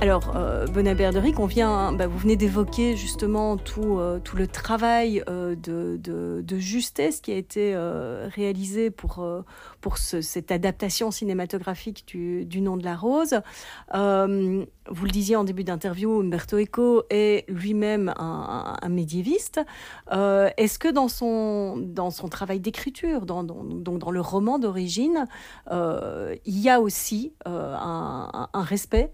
Alors, Bonnabé Erderic, vous venez d'évoquer justement tout le travail de justesse qui a été réalisé pour cette adaptation cinématographique du Nom de la Rose. Vous le disiez en début d'interview, Umberto Eco est lui-même un médiéviste. Est-ce que dans son travail d'écriture, donc dans le roman d'origine, il y a aussi un respect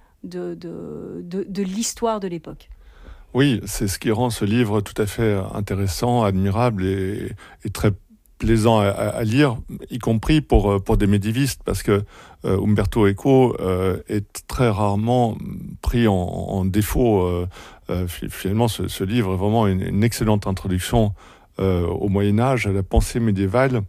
de l'histoire de l'époque? Oui, c'est ce qui rend ce livre tout à fait intéressant, admirable et très plaisant à lire, y compris pour des médiévistes, parce que Umberto Eco est très rarement pris en défaut. Finalement, ce livre est vraiment une excellente introduction au Moyen-Âge, à la pensée médiévale.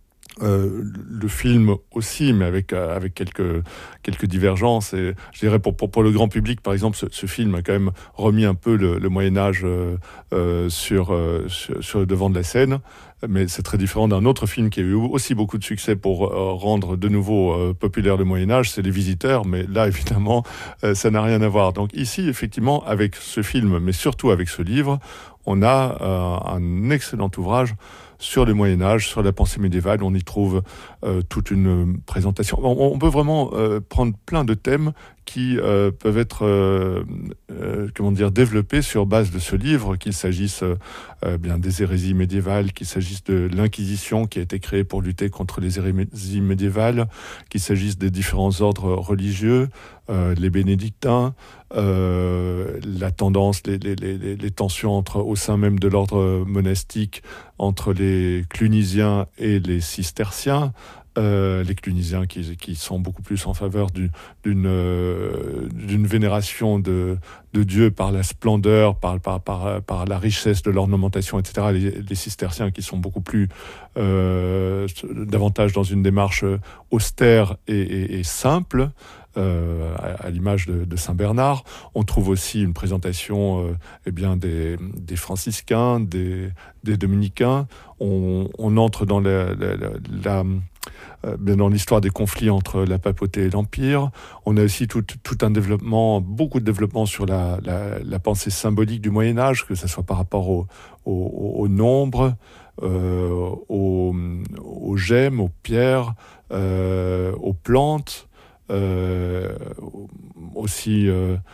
Le film aussi, mais avec quelques divergences. Et je dirais pour le grand public, par exemple, ce film a quand même remis un peu le Moyen-Âge sur le devant de la scène. Mais c'est très différent d'un autre film qui a eu aussi beaucoup de succès pour rendre de nouveau populaire le Moyen-Âge, c'est Les Visiteurs. Mais là, évidemment, ça n'a rien à voir. Donc ici, effectivement, avec ce film, mais surtout avec ce livre, on a un excellent ouvrage sur le Moyen-Âge, sur la pensée médiévale. On y trouve toute une présentation. On peut vraiment prendre plein de thèmes qui peuvent être développés sur base de ce livre, qu'il s'agisse bien des hérésies médiévales, qu'il s'agisse de l'Inquisition qui a été créée pour lutter contre les hérésies médiévales, qu'il s'agisse des différents ordres religieux, les bénédictins, la tendance, les tensions au sein même de l'ordre monastique entre les clunisiens et les cisterciens. Les clunisiens qui sont beaucoup plus en faveur d'une vénération de Dieu par la splendeur, par la richesse de l'ornementation, etc. Les cisterciens qui sont beaucoup plus davantage dans une démarche austère et simple. À l'image de Saint Bernard. On trouve aussi une présentation des franciscains, des dominicains. On entre dans dans l'histoire des conflits entre la papauté et l'Empire. On a aussi tout un développement, beaucoup de développement sur la pensée symbolique du Moyen-Âge, que ce soit par rapport au nombre, aux gemmes, aux pierres, aux plantes. Aussi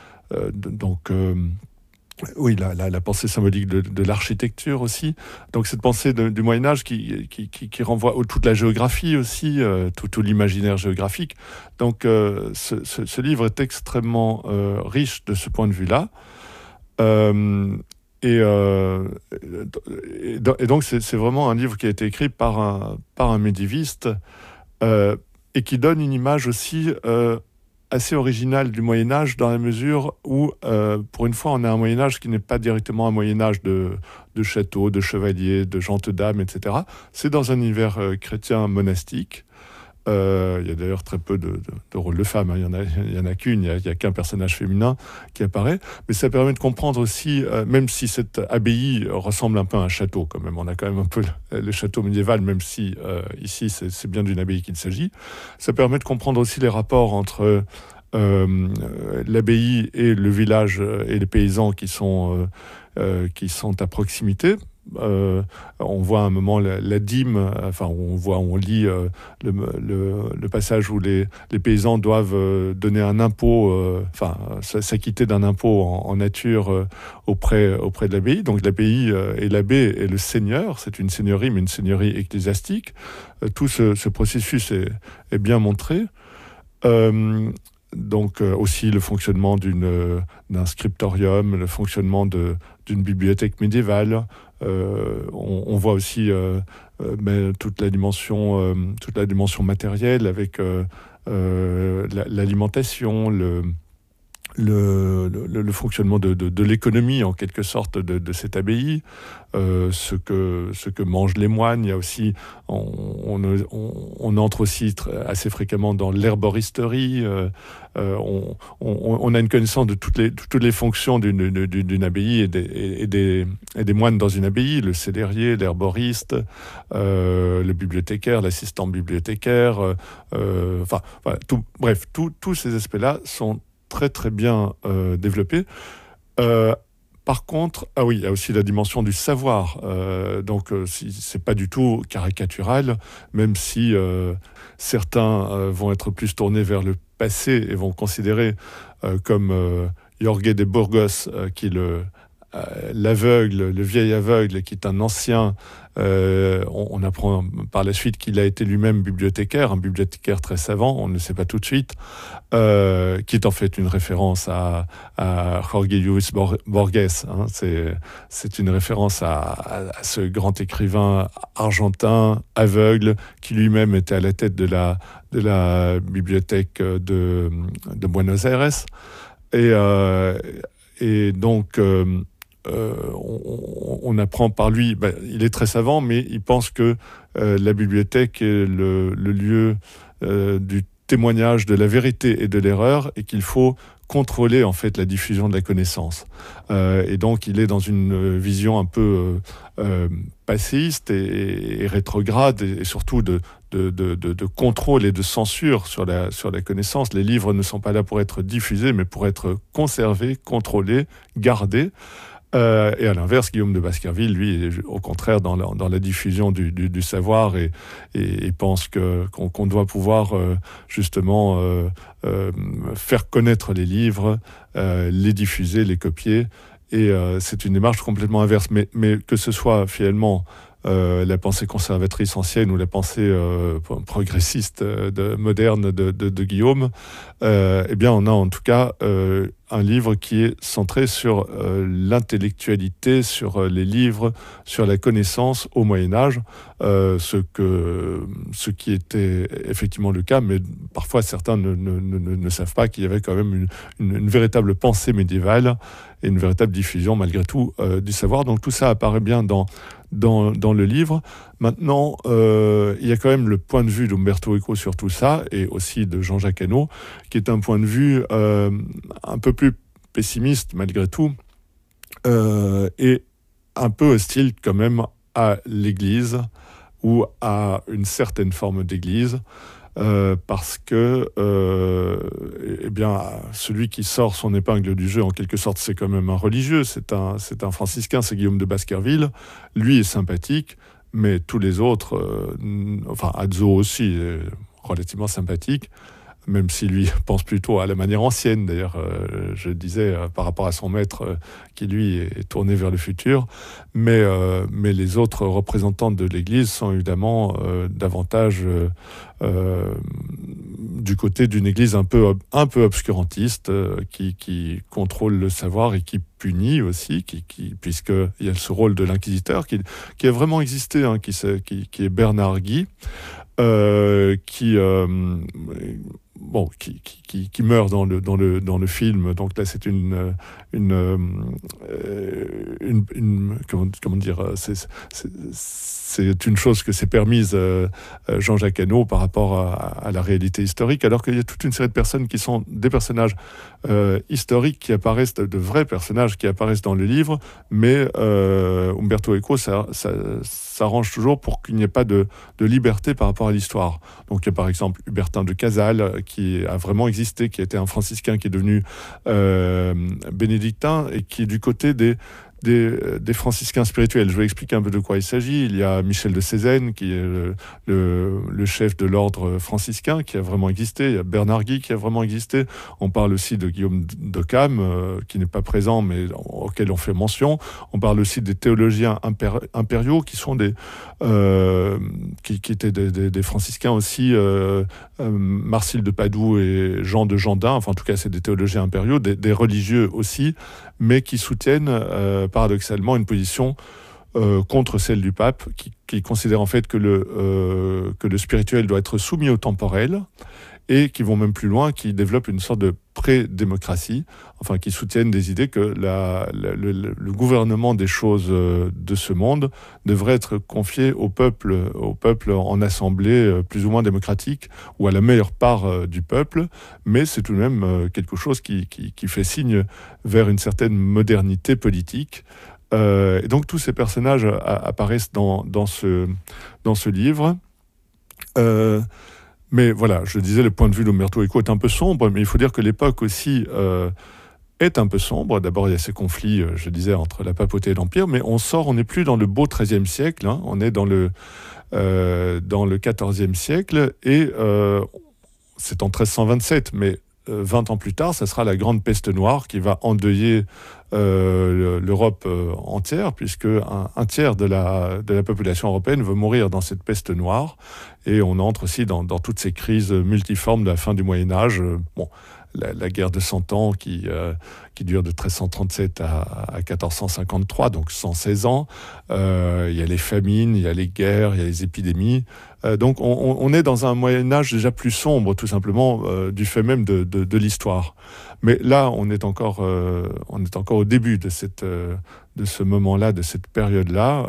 oui, la pensée symbolique de l'architecture aussi. Donc cette pensée du Moyen-Âge qui renvoie à toute la géographie aussi, tout l'imaginaire géographique. Donc ce livre est extrêmement riche de ce point de vue-là. Et donc c'est vraiment un livre qui a été écrit par un médiéviste et qui donne une image aussi assez originale du Moyen-Âge, dans la mesure où, pour une fois, on a un Moyen-Âge qui n'est pas directement un Moyen-Âge de châteaux, de chevaliers, de gentes dames, etc. C'est dans un univers chrétien monastique. Il y a d'ailleurs très peu de rôles de femmes, hein. Il y en a qu'une, il y a qu'un personnage féminin qui apparaît. Mais ça permet de comprendre aussi, même si cette abbaye ressemble un peu à un château, quand même, on a quand même un peu le château médiéval, même si ici c'est bien d'une abbaye qu'il s'agit. Ça permet de comprendre aussi les rapports entre l'abbaye et le village et les paysans qui sont à proximité. On voit à un moment la dîme, on lit le passage où les paysans doivent donner un impôt, s'acquitter d'un impôt en nature auprès de l'abbaye. Donc l'abbaye et l'abbé est le seigneur, c'est une seigneurie, mais une seigneurie ecclésiastique. Tout ce processus est bien montré. Donc aussi le fonctionnement d'un scriptorium, le fonctionnement d'une bibliothèque médiévale. On voit aussi toute la dimension matérielle avec l'alimentation, le fonctionnement de l'économie en quelque sorte de cette abbaye, ce que mangent les moines. Il y a aussi, on entre aussi assez fréquemment dans l'herboristerie. On a une connaissance de toutes les fonctions d'une abbaye et des moines dans une abbaye, le célérier, l'herboriste, le bibliothécaire, l'assistant bibliothécaire, tous ces aspects-là sont très très bien développé. Par contre, il y a aussi la dimension du savoir. Donc, c'est pas du tout caricatural, même si certains vont être plus tournés vers le passé et vont considérer comme Jorge de Burgos, qui est l'aveugle, le vieil aveugle, qui est un ancien. On apprend par la suite qu'il a été lui-même bibliothécaire, un bibliothécaire très savant, on ne le sait pas tout de suite, qui est en fait une référence à Jorge Luis Borges. Hein. C'est une référence à ce grand écrivain argentin, aveugle, qui lui-même était à la tête de la bibliothèque de Buenos Aires. Et donc, on apprend par lui, il est très savant, mais il pense que la bibliothèque est le lieu du témoignage de la vérité et de l'erreur, et qu'il faut contrôler en fait la diffusion de la connaissance. Et donc il est dans une vision un peu passéiste et rétrograde, et surtout de contrôle et de censure sur la connaissance. Les livres ne sont pas là pour être diffusés, mais pour être conservés, contrôlés, gardés. Et à l'inverse, Guillaume de Baskerville, lui, est au contraire dans la diffusion du savoir et pense qu'on doit pouvoir justement faire connaître les livres, les diffuser, les copier. Et c'est une démarche complètement inverse. Mais que ce soit finalement la pensée conservatrice ancienne ou la pensée progressiste moderne de Guillaume, eh bien on a en tout cas un livre qui est centré sur l'intellectualité, sur les livres, sur la connaissance au Moyen-Âge, ce qui était effectivement le cas, mais parfois certains ne savent pas qu'il y avait quand même une véritable pensée médiévale et une véritable diffusion malgré tout du savoir. Donc tout ça apparaît bien dans le livre. Maintenant, il y a quand même le point de vue d'Umberto Eco sur tout ça, et aussi de Jean-Jacques Hano, qui est un point de vue un peu plus pessimiste malgré tout, et un peu hostile quand même à l'Église, ou à une certaine forme d'Église, parce que eh bien, celui qui sort son épingle du jeu, en quelque sorte, c'est quand même un religieux, c'est un franciscain, c'est Guillaume de Baskerville. Lui est sympathique, mais tous les autres, enfin Azzo aussi est relativement sympathique, même si lui pense plutôt à la manière ancienne. D'ailleurs, je disais par rapport à son maître qui lui est tourné vers le futur, mais les autres représentants de l'Église sont évidemment davantage du côté d'une Église un peu obscurantiste, qui contrôle le savoir et qui punit aussi, puisqu'il y a ce rôle de l'inquisiteur qui a vraiment existé, hein, qui est Bernard Guy, qui meurt dans le film. Donc là, c'est comment dire, c'est une chose que s'est permise Jean-Jacques Hano par rapport à la réalité historique, alors qu'il y a toute une série de personnes qui sont des personnages historiques qui apparaissent, de vrais personnages qui apparaissent dans le livre, mais Umberto Eco s'arrange toujours pour qu'il n'y ait pas de liberté par rapport à l'histoire. Donc il y a par exemple Hubertin de Casale qui a vraiment existé, qui était un franciscain qui est devenu bénédictin et qui est du côté des franciscains spirituels. Je vais expliquer un peu de quoi il s'agit. Il y a Michel de Cézanne, qui est le chef de l'ordre franciscain, qui a vraiment existé. Il y a Bernard Guy, qui a vraiment existé. On parle aussi de Guillaume d'Occam, qui n'est pas présent, mais auquel on fait mention. On parle aussi des théologiens impériaux, qui sont qui étaient des franciscains aussi, Marcille de Padoue et Jean de Gendun. Enfin, en tout cas, c'est des théologiens impériaux, des religieux aussi, mais qui soutiennent paradoxalement une position contre celle du pape, qui considère en fait que le spirituel doit être soumis au temporel, et qui vont même plus loin, qui développent une sorte de pré-démocratie, enfin qui soutiennent des idées que le gouvernement des choses de ce monde devrait être confié au peuple en assemblée plus ou moins démocratique, ou à la meilleure part du peuple, mais c'est tout de même quelque chose qui fait signe vers une certaine modernité politique. Et donc tous ces personnages apparaissent dans ce livre. Mais voilà, je disais, le point de vue d'Umberto Eco est un peu sombre, mais il faut dire que l'époque aussi est un peu sombre. D'abord, il y a ces conflits, je disais, entre la papauté et l'Empire, mais on n'est plus dans le beau XIIIe siècle, hein, on est dans le XIVe siècle, et c'est en 1327, mais 20 ans plus tard, ça sera la grande peste noire qui va endeuiller l'Europe entière, puisque un tiers de la population européenne veut mourir dans cette peste noire, et on entre aussi dans toutes ces crises multiformes de la fin du Moyen-Âge. La guerre de 100 ans qui dure de 1337 à 1453, donc 116 ans. Il y a les famines, il y a les guerres, il y a les épidémies. Donc on est dans un Moyen-Âge déjà plus sombre, tout simplement, du fait même de l'histoire. Mais là, on est encore au début de ce moment-là, de cette période-là.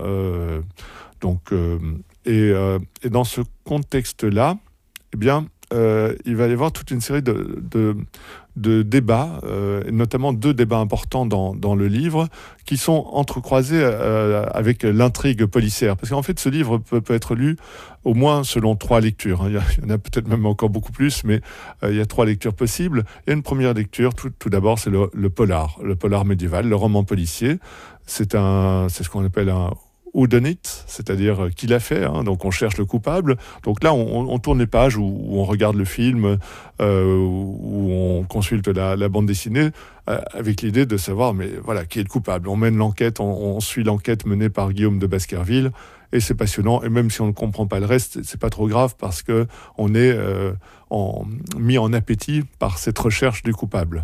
Et dans ce contexte-là, eh bien, il va y avoir toute une série de débats, notamment 2 débats importants dans le livre, qui sont entrecroisés avec l'intrigue policière. Parce qu'en fait, ce livre peut être lu au moins selon 3 lectures. Il y en a peut-être même encore beaucoup plus, mais il y a 3 lectures possibles. Il y a une première lecture, tout d'abord, c'est le polar médiéval, le roman policier. C'est ce qu'on appelle un who done it, c'est-à-dire qui l'a fait, hein, donc on cherche le coupable. Donc là, on tourne les pages où on regarde le film, où on consulte la bande dessinée, avec l'idée de savoir, mais voilà, qui est le coupable. On mène l'enquête, on suit l'enquête menée par Guillaume de Baskerville, et c'est passionnant. Et même si on ne comprend pas le reste, c'est pas trop grave, parce que on est mis en appétit par cette recherche du coupable.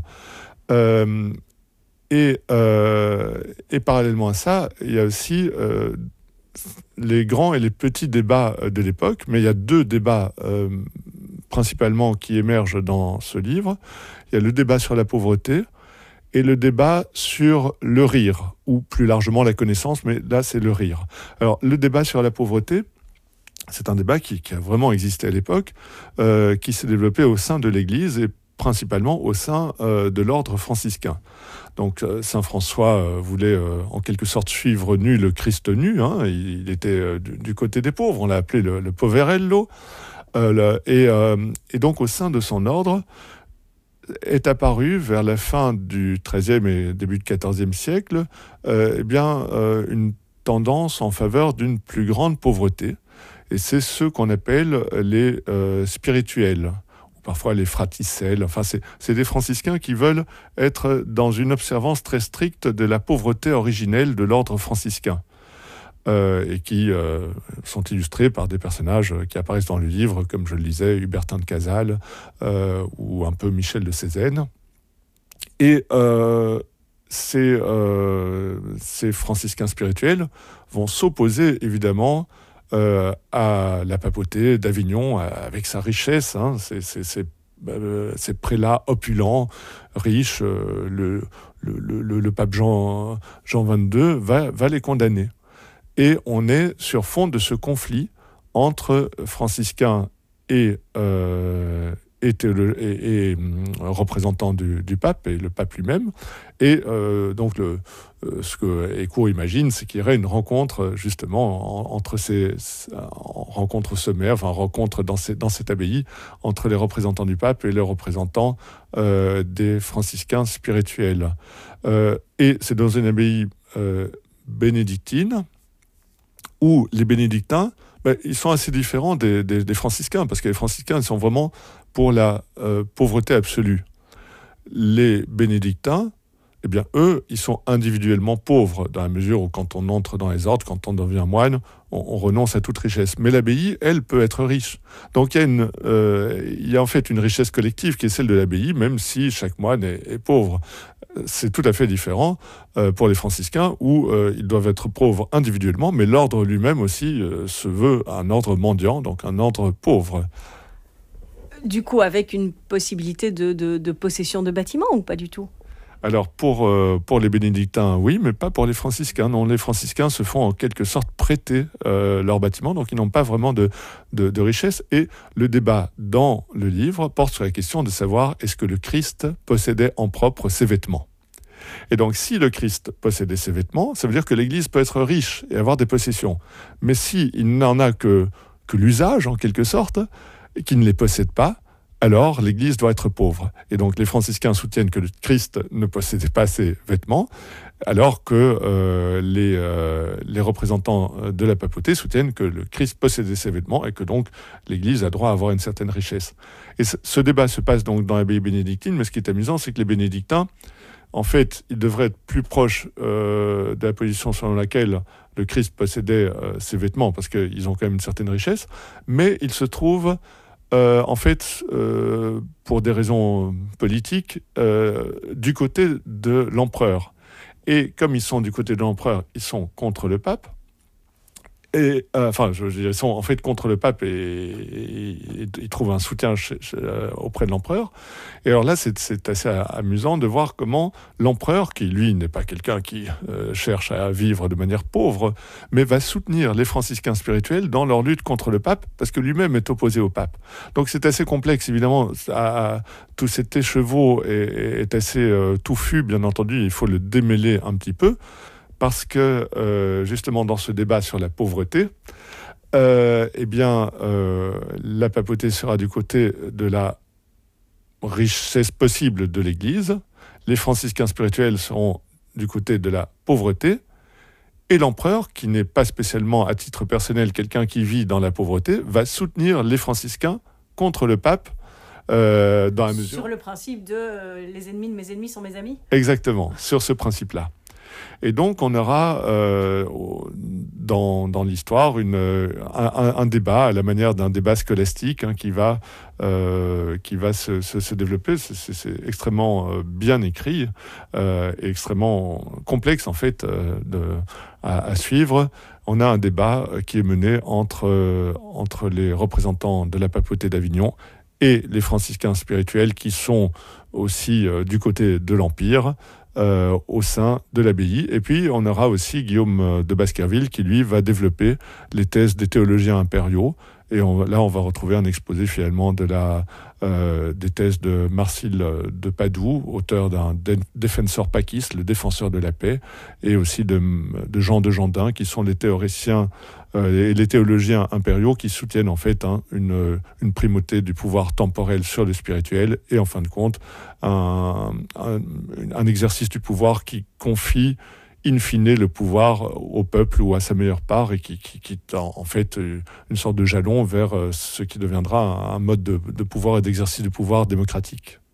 Et parallèlement à ça, il y a aussi les grands et les petits débats de l'époque, mais il y a 2 débats principalement qui émergent dans ce livre. Il y a le débat sur la pauvreté et le débat sur le rire, ou plus largement la connaissance, mais là c'est le rire. Alors le débat sur la pauvreté, c'est un débat qui a vraiment existé à l'époque, qui s'est développé au sein de l'Église et principalement au sein de l'ordre franciscain. Donc saint François voulait en quelque sorte suivre nu le Christ nu, hein. Il était du côté des pauvres, on l'a appelé le poverello, et donc au sein de son ordre est apparu vers la fin du XIIIe et début du XIVe siècle une tendance en faveur d'une plus grande pauvreté, et c'est ce qu'on appelle les spirituels, parfois les fraticelles. Enfin, c'est des franciscains qui veulent être dans une observance très stricte de la pauvreté originelle de l'ordre franciscain, et qui sont illustrés par des personnages qui apparaissent dans le livre, comme je le disais, Hubertin de Cazales ou un peu Michel de Cézanne. Et ces franciscains spirituels vont s'opposer évidemment à la papauté d'Avignon, avec sa richesse, hein, ces prélats opulents, riches. Le pape Jean XXII va les condamner. Et on est sur fond de ce conflit entre franciscains et représentants du pape et le pape lui-même. Et donc ce que Eco imagine, c'est qu'il y aurait une rencontre justement entre rencontre sommaire, enfin rencontre dans cette abbaye entre les représentants du pape et les représentants des franciscains spirituels. Et c'est dans une abbaye bénédictine où les bénédictins, ils sont assez différents des franciscains, parce que les franciscains, ils sont vraiment pour la pauvreté absolue. Les bénédictins, eh bien, eux, ils sont individuellement pauvres, dans la mesure où quand on entre dans les ordres, quand on devient moine, on renonce à toute richesse. Mais l'abbaye, elle, peut être riche. Donc il y a en fait une richesse collective qui est celle de l'abbaye, même si chaque moine est pauvre. C'est tout à fait différent pour les franciscains, où ils doivent être pauvres individuellement, mais l'ordre lui-même aussi se veut un ordre mendiant, donc un ordre pauvre. Du coup, avec une possibilité de possession de bâtiments, ou pas du tout ? Alors pour les bénédictins, oui, mais pas pour les franciscains. Non, les franciscains se font en quelque sorte prêter leurs bâtiments, donc ils n'ont pas vraiment de richesse. Et le débat dans le livre porte sur la question de savoir est-ce que le Christ possédait en propre ses vêtements. Et donc si le Christ possédait ses vêtements, ça veut dire que l'Église peut être riche et avoir des possessions. Mais s'il n'en a que l'usage, en quelque sorte, et qui ne les possède pas, alors l'Église doit être pauvre. Et donc les franciscains soutiennent que le Christ ne possédait pas ces vêtements, alors que les représentants de la papauté soutiennent que le Christ possédait ses vêtements et que donc l'Église a droit à avoir une certaine richesse. Et ce débat se passe donc dans l'abbaye bénédictine, mais ce qui est amusant, c'est que les bénédictins, en fait, ils devraient être plus proches de la position selon laquelle le Christ possédait ses vêtements, parce qu'ils ont quand même une certaine richesse, mais ils se trouvent en fait, pour des raisons politiques, du côté de l'empereur. Et comme ils sont du côté de l'empereur, ils sont contre le pape. Et, ils sont en fait contre le pape et ils trouvent un soutien auprès de l'empereur. Et alors là, c'est assez amusant de voir comment l'empereur, qui lui n'est pas quelqu'un qui cherche à vivre de manière pauvre, mais va soutenir les franciscains spirituels dans leur lutte contre le pape, parce que lui-même est opposé au pape. Donc c'est assez complexe, évidemment. Tout cet écheveau est assez touffu, bien entendu, il faut le démêler un petit peu. Parce que, justement, dans ce débat sur la pauvreté, la papauté sera du côté de la richesse possible de l'Église, les franciscains spirituels seront du côté de la pauvreté, et l'empereur, qui n'est pas spécialement à titre personnel quelqu'un qui vit dans la pauvreté, va soutenir les franciscains contre le pape, dans la mesure... Sur le principe de les ennemis de mes ennemis sont mes amis ? Exactement, sur ce principe-là. Et donc, on aura dans l'histoire un débat à la manière d'un débat scolastique qui va se développer. C'est extrêmement bien écrit et extrêmement complexe, en fait, à suivre. On a un débat qui est mené entre les représentants de la papauté d'Avignon et les franciscains spirituels qui sont aussi du côté de l'Empire, au sein de l'abbaye. Et puis, on aura aussi Guillaume de Baskerville qui, lui, va développer les thèses des théologiens impériaux. Et là, on va retrouver un exposé, finalement, des thèses de Marcille de Padoue, auteur d'un Defensor Pacis, le défenseur de la paix, et aussi de Jean de Jandin, qui sont les théoriciens et les théologiens impériaux qui soutiennent, en fait, une primauté du pouvoir temporel sur le spirituel, et en fin de compte, un exercice du pouvoir qui confie in fine le pouvoir au peuple ou à sa meilleure part et qui est en fait une sorte de jalon vers ce qui deviendra un mode de pouvoir et d'exercice de pouvoir démocratique.